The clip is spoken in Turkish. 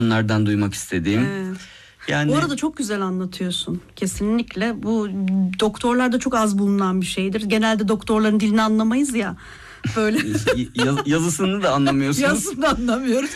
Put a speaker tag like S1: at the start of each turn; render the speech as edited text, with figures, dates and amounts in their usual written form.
S1: onlardan duymak istediğim.
S2: Evet.
S1: Yani
S2: Bu arada çok güzel anlatıyorsun. Kesinlikle. Bu doktorlarda çok az bulunan bir şeydir. Genelde doktorların dilini anlamayız ya. Böyle
S1: yazısını da anlamıyorsunuz.
S2: yazısını anlamıyoruz.